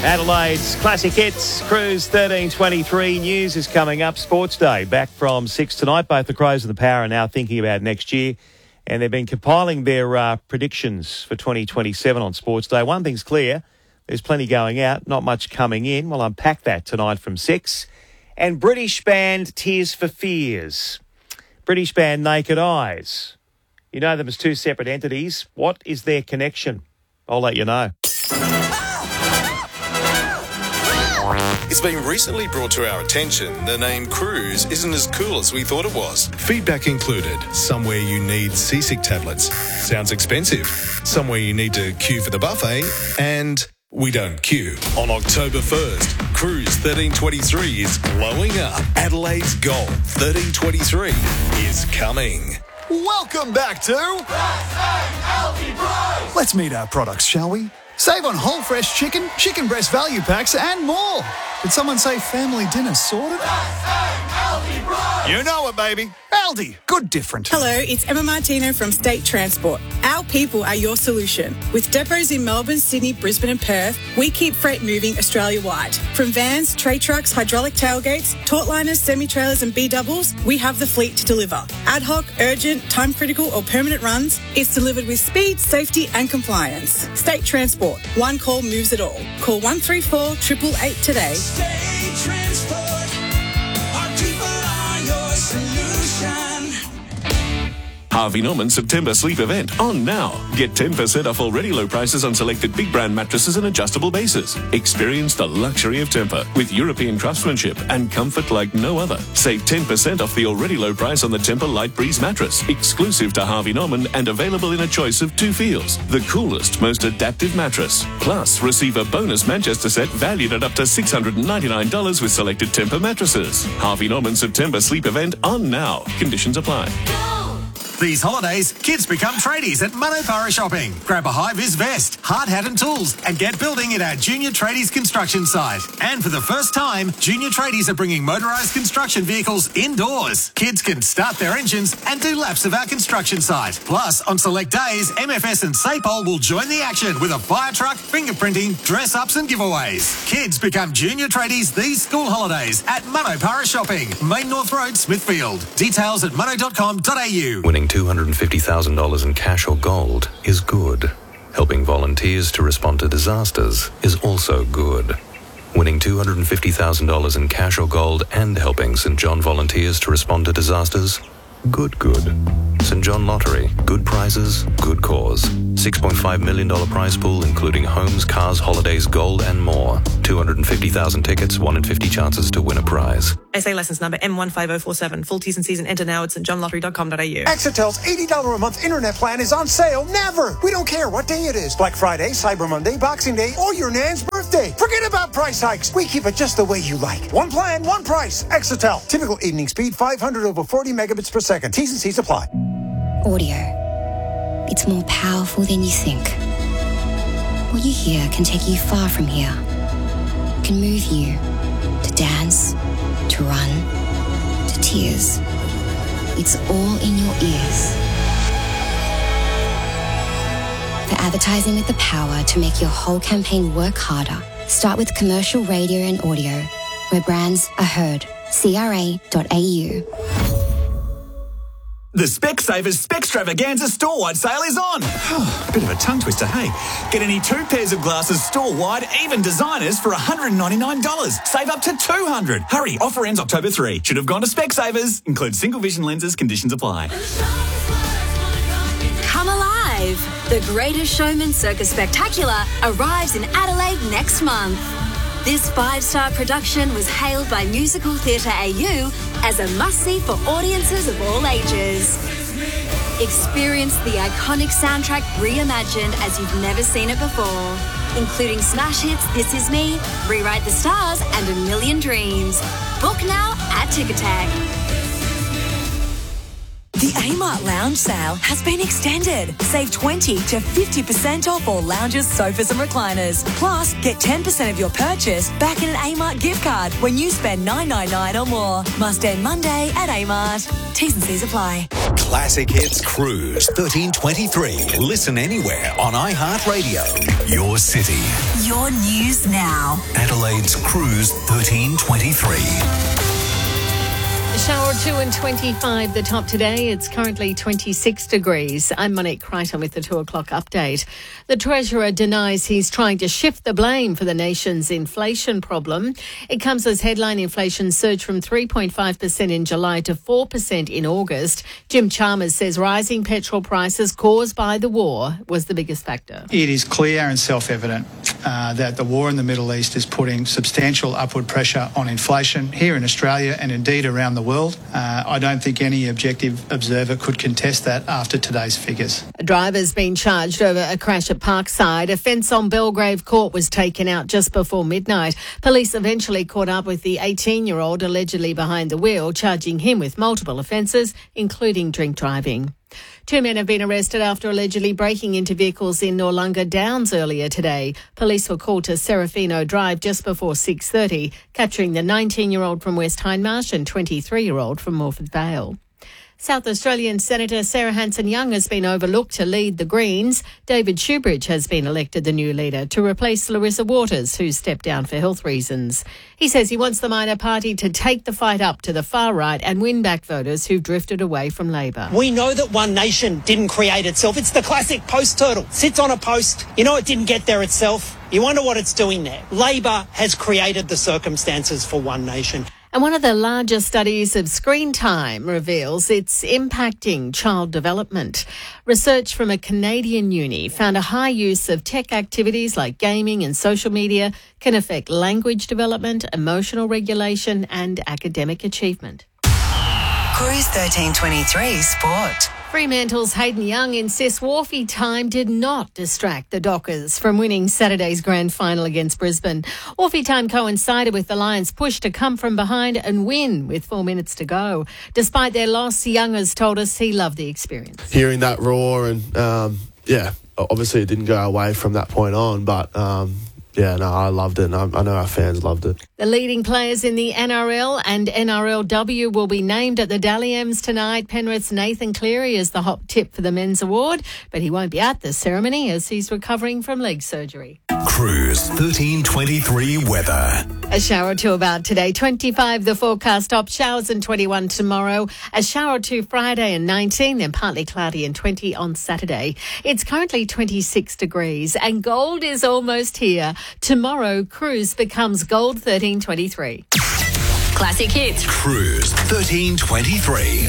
Adelaide's Classic Hits, Cruise 1323. News is coming up. Sports Day, back from 6 tonight. Both the Crows and the Power are now thinking about next year, and they've been compiling their predictions for 2027 on Sports Day. One thing's clear, there's plenty going out, not much coming in. We'll unpack that tonight from 6. And British band Tears for Fears. British band Naked Eyes. You know them as two separate entities. What is their connection? I'll let you know. It's been recently brought to our attention the name Cruise isn't as cool as we thought it was. Feedback included, somewhere you need seasick tablets. Sounds expensive. Somewhere you need to queue for the buffet, and we don't queue. On October 1st, Cruise 1323 is blowing up. Adelaide's Gold 1323 is coming. Welcome back to Let's meet our products, shall we? Save on whole fresh chicken, chicken breast value packs, and more. Did someone say family dinner sorted? You know it, baby. Aldi, good different. Hello, it's Emma Martino from State Transport. Our people are your solution. With depots in Melbourne, Sydney, Brisbane and Perth, we keep freight moving Australia-wide. From vans, tray trucks, hydraulic tailgates, tautliners, semi-trailers and B-doubles, we have the fleet to deliver. Ad hoc, urgent, time-critical or permanent runs, it's delivered with speed, safety and compliance. State Transport. One call moves it all. Call 134 888 today. State Transport. Our people are your solution. Harvey Norman September sleep event on now. Get 10% off already low prices on selected big brand mattresses and adjustable bases. Experience the luxury of Tempur with European craftsmanship and comfort like no other. Save 10% off the already low price on the Tempur Light Breeze mattress, exclusive to Harvey Norman and available in a choice of 2 feels. The coolest, most adaptive mattress. Plus, receive a bonus Manchester set valued at up to $699 with selected Tempur mattresses. Harvey Norman September sleep event on now. Conditions apply. These holidays, kids become tradies at Manopara Shopping. Grab a high-vis vest, hard hat and tools, and get building at our Junior Tradies construction site. And for the first time, Junior Tradies are bringing motorised construction vehicles indoors. Kids can start their engines and do laps of our construction site. Plus, on select days, MFS and SAPOL will join the action with a fire truck, fingerprinting, dress-ups and giveaways. Kids become Junior Tradies these school holidays at Manopara Shopping, Main North Road, Smithfield. Details at mono.com.au. Winning $250,000 in cash or gold is good. Helping volunteers to respond to disasters is also good. Winning $250,000 in cash or gold and helping St John volunteers to respond to disasters? Good. St John Lottery. Good prizes, good cause. $6.5 million prize pool including homes, cars, holidays, gold and more. 250,000 tickets, 1 in 50 chances to win a prize. SA licence number M15047. Full T's and C's and enter now at stjohnlottery.com.au. Exetel's $80 a month internet plan is on sale never. We don't care what day it is. Black Friday, Cyber Monday, Boxing Day, or your nan's birthday. Forget about price hikes. We keep it just the way you like. One plan, one price. Exetel. Typical evening speed 500 over 40 megabits per second. T's and C's apply. Audio. It's more powerful than you think. What you hear can take you far from here. Can move you to dance, to run, to tears. It's all in your ears. For advertising with the power to make your whole campaign work harder, start with commercial radio and audio, where brands are heard. CRA.au. The Specsavers Specstravaganza store-wide sale is on. Bit of a tongue twister, hey? Get any 2 pairs of glasses store-wide, even designers, for $199. Save up to $200. Hurry, offer ends October 3. Should have gone to Specsavers. Include single vision lenses, conditions apply. Come alive! The Greatest Showman Circus Spectacular arrives in Adelaide next month. This 5-star production was hailed by Musical Theatre AU as a must-see for audiences of all ages. Experience the iconic soundtrack reimagined as you've never seen it before, including smash hits This Is Me, Rewrite the Stars and A Million Dreams. Book now at Ticketek. The Amart Lounge sale has been extended. Save 20 to 50% off all lounges, sofas and recliners. Plus, get 10% of your purchase back in an Amart gift card when you spend $9.99 or more. Must end Monday at Amart. T's and C's apply. Classic Hits Cruise 1323. Listen anywhere on iHeartRadio. Your city. your news now. Adelaide's Cruise 1323. A shower or two and 25 the top today. It's currently 26 degrees. I'm Monique Crichton with the 2 o'clock update. The Treasurer denies he's trying to shift the blame for the nation's inflation problem. It comes as headline inflation surged from 3.5% in July to 4% in August. Jim Chalmers says rising petrol prices caused by the war was the biggest factor. It is clear and self-evident that the war in the Middle East is putting substantial upward pressure on inflation here in Australia and indeed around the world. I don't think any objective observer could contest that after today's figures. A driver's been charged over a crash at Parkside. A fence on Belgrave Court was taken out just before midnight. Police eventually caught up with the 18-year-old allegedly behind the wheel, charging him with multiple offences, including drink driving. 2 men have been arrested after allegedly breaking into vehicles in Noarlunga Downs earlier today. Police were called to Serafino Drive just before 6:30, capturing the 19-year-old from West Hindmarsh and 23-year-old from Morford Vale. South Australian Senator Sarah Hanson-Young has been overlooked to lead the Greens. David Shoebridge has been elected the new leader to replace Larissa Waters, who stepped down for health reasons. He says he wants the minor party to take the fight up to the far right and win back voters who've drifted away from Labor. We know that One Nation didn't create itself. It's the classic post turtle. Sits on a post. You know it didn't get there itself. You wonder what it's doing there. Labor has created the circumstances for One Nation. And one of the largest studies of screen time reveals it's impacting child development. Research from a Canadian uni found a high use of tech activities like gaming and social media can affect language development, emotional regulation and academic achievement. Cruise 1323 Sport. Fremantle's Hayden Young insists Wharfie time did not distract the Dockers from winning Saturday's grand final against Brisbane. Wharfie time coincided with the Lions' push to come from behind and win with 4 minutes to go. Despite their loss, Young has told us he loved the experience. Hearing that roar and, obviously it didn't go away from that point on, but I loved it, and I know our fans loved it. The leading players in the NRL and NRLW will be named at the Dally M's tonight. Penrith's Nathan Cleary is the hot tip for the men's award, but he won't be at the ceremony as he's recovering from leg surgery. Cruise 1323 weather. A shower or two about today. 25 the forecast top, showers and 21 tomorrow. A shower or two Friday and 19, then partly cloudy and 20 on Saturday. It's currently 26 degrees and gold is almost here. Tomorrow, Cruise becomes Gold 1323. Classic hits. Cruise 1323.